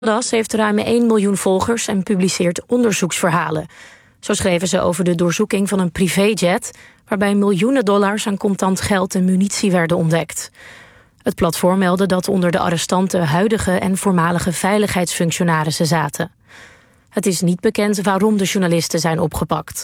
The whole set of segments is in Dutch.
Das heeft ruim 1 miljoen volgers en publiceert onderzoeksverhalen. Zo schreven ze over de doorzoeking van een privéjet, waarbij miljoenen dollars aan contant geld en munitie werden ontdekt. Het platform meldde dat onder de arrestanten huidige en voormalige veiligheidsfunctionarissen zaten. Het is niet bekend waarom de journalisten zijn opgepakt.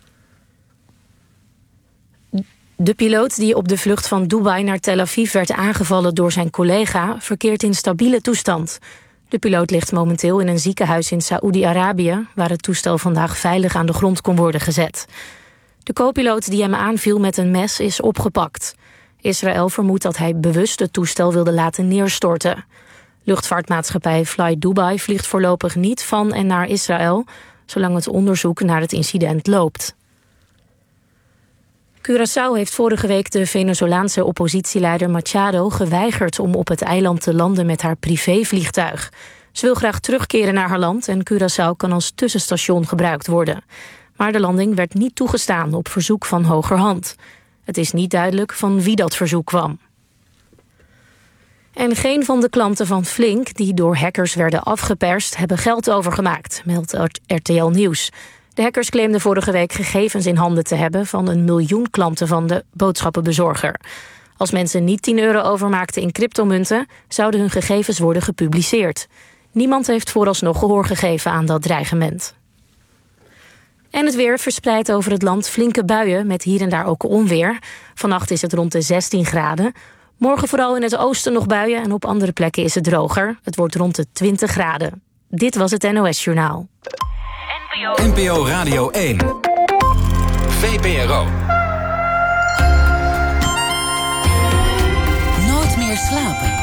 De piloot die op de vlucht van Dubai naar Tel Aviv werd aangevallen door zijn collega verkeert in stabiele toestand. De piloot ligt momenteel in een ziekenhuis in Saoedi-Arabië, waar het toestel vandaag veilig aan de grond kon worden gezet. De co-piloot die hem aanviel met een mes is opgepakt. Israël vermoedt dat hij bewust het toestel wilde laten neerstorten. Luchtvaartmaatschappij Fly Dubai vliegt voorlopig niet van en naar Israël, zolang het onderzoek naar het incident loopt. Curaçao heeft vorige week de Venezolaanse oppositieleider Machado geweigerd om op het eiland te landen met haar privévliegtuig. Ze wil graag terugkeren naar haar land en Curaçao kan als tussenstation gebruikt worden. Maar de landing werd niet toegestaan op verzoek van hogerhand. Het is niet duidelijk van wie dat verzoek kwam. En geen van de klanten van Flink, die door hackers werden afgeperst, hebben geld overgemaakt, meldt RTL Nieuws. De hackers claimden vorige week gegevens in handen te hebben van 1 miljoen klanten van de boodschappenbezorger. Als mensen niet 10 euro overmaakten in cryptomunten, zouden hun gegevens worden gepubliceerd. Niemand heeft vooralsnog gehoor gegeven aan dat dreigement. En het weer verspreidt over het land flinke buien met hier en daar ook onweer. Vannacht is het rond de 16 graden. Morgen vooral in het oosten nog buien en op andere plekken is het droger. Het wordt rond de 20 graden. Dit was het NOS Journaal. NPO Radio 1. VPRO. Nooit meer slapen.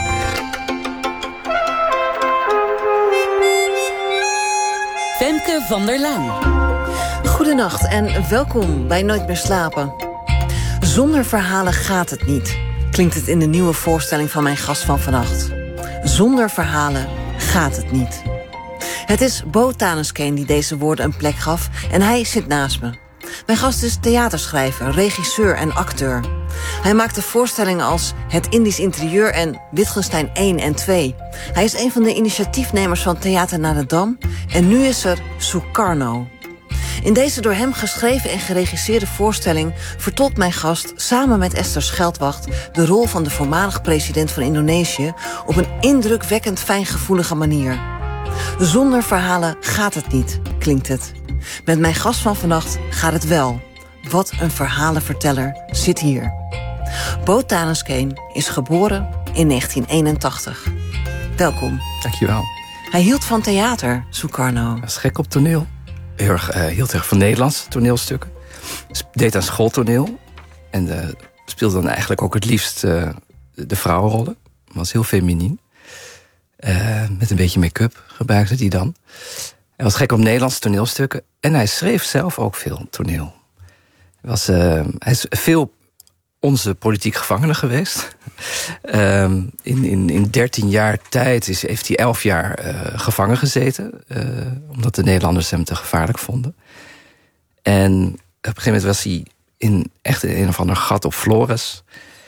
Femke van der Laan. Goedenacht en welkom bij Nooit meer slapen. Zonder verhalen gaat het niet, klinkt het in de nieuwe voorstelling van mijn gast van vannacht. Zonder verhalen gaat het niet. Het is Bo Tanuskeen die deze woorden een plek gaf en hij zit naast me. Mijn gast is theaterschrijver, regisseur en acteur. Hij maakte voorstellingen als Het Indisch Interieur en Wittgenstein 1 en 2. Hij is een van de initiatiefnemers van Theater naar de Dam en nu is er Sukarno. In deze door hem geschreven en geregisseerde voorstelling vertolkt mijn gast samen met Esther Scheldwacht de rol van de voormalig president van Indonesië op een indrukwekkend fijngevoelige manier. Zonder verhalen gaat het niet, klinkt het. Met mijn gast van vannacht gaat het wel. Wat een verhalenverteller zit hier. Bo Tanuskeen is geboren in 1981. Welkom. Dankjewel. Hij hield van theater, Sukarno. Hij was gek op toneel. Hield erg van Nederlandse toneelstukken. Deed aan schooltoneel. En speelde dan eigenlijk ook het liefst de vrouwenrollen. Was heel feminien. Met een beetje make-up gebruikte hij dan. Hij was gek op Nederlandse toneelstukken. En hij schreef zelf ook veel toneel. Hij is veel onze politiek gevangene geweest. In 13 jaar tijd heeft hij 11 jaar gevangen gezeten. Omdat de Nederlanders hem te gevaarlijk vonden. En op een gegeven moment was hij in echt een of ander gat op Flores.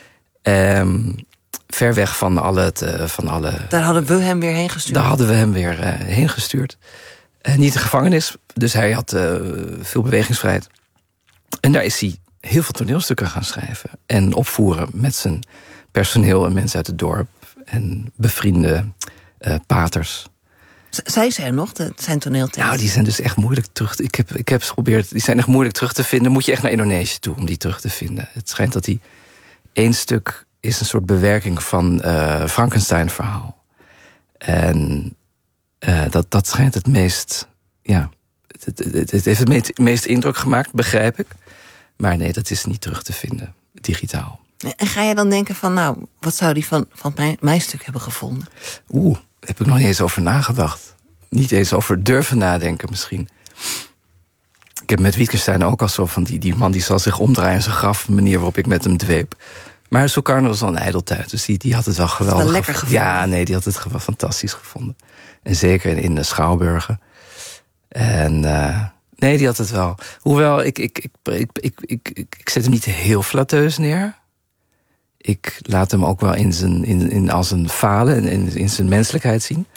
Ver weg van alle... Daar hadden we hem weer heen gestuurd. Daar hadden we hem weer heen gestuurd. Niet de gevangenis, dus hij had veel bewegingsvrijheid. En daar is hij heel veel toneelstukken gaan schrijven. En opvoeren met zijn personeel en mensen uit het dorp. En bevriende paters. Zijn ze er nog, zijn toneelteksten? Nou, die zijn dus echt moeilijk terug. Ik heb geprobeerd, die zijn echt moeilijk terug te vinden. Moet je echt naar Indonesië toe om die terug te vinden. Het schijnt dat die 1 stuk is een soort bewerking van Frankenstein-verhaal. En dat schijnt het meest... Ja, het heeft het meest indruk gemaakt, begrijp ik. Maar nee, dat is niet terug te vinden, digitaal. En ga je dan denken van, nou, wat zou die van mijn stuk hebben gevonden? Daar heb ik nog niet eens over nagedacht. Niet eens over durven nadenken misschien. Ik heb met Wittgenstein ook al zo van... die man die zal zich omdraaien in zijn graf... de manier waarop ik met hem dweep. Maar Sukarno was al een ijdeltuit, dus die had het wel geweldig wel lekker gevonden. Ja, nee, die had het fantastisch gevonden. En zeker in de Schouwburgen. En nee, die had het wel. Hoewel, ik zet hem niet heel flatteus neer. Ik laat hem ook wel als een falen en in zijn menselijkheid zien.